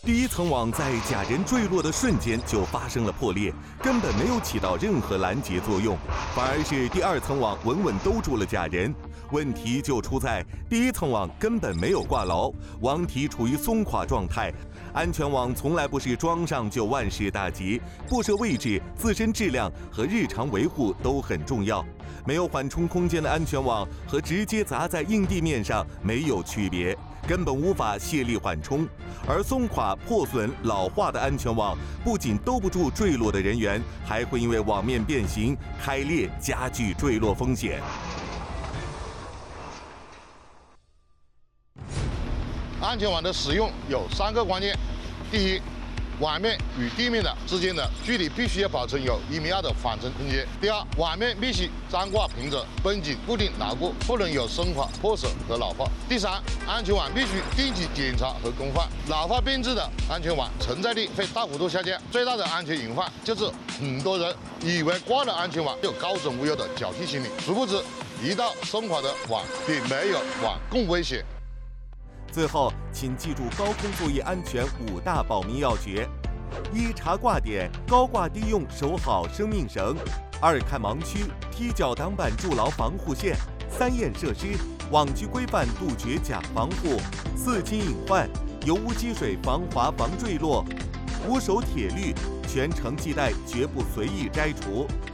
第一层网在假人坠落的瞬间就发生了破裂，根本没有起到任何拦截作用，反而是第二层网稳稳兜住了假人。问题就出在第一层网根本没有挂牢，网体处于松垮状态。安全网从来不是装上就万事大吉，布设位置、自身质量和日常维护都很重要。没有缓冲空间的安全网和直接砸在硬地面上没有区别，根本无法卸力缓冲。而松垮、破损、老化的安全网不仅兜不住坠落的人员，还会因为网面变形、开裂，加剧坠落风险。 安全网的使用有3个关键：第一，网面与地面之间的距离必须要保持有1.2米的缓冲空间；第二，网面必须张挂平整、绷紧、固定牢固，不能有松垮、破损和老化；第三，安全网必须定期检查和更换。老化变质的安全网承载力会大幅度下降，最大的安全隐患就是很多人以为挂了安全网有高枕无忧的侥幸心理，殊不知一道松垮的网比没有网更危险。 最后，请记住高空作业安全5大保密要诀：一、查挂点，高挂低用，守好生命绳；二、看盲区，踢脚挡板筑牢防护线；三、验设施，网局规范杜绝假防护；四、清隐患，油污积水防滑防坠落；五、守铁律，全程系带绝不随意摘除。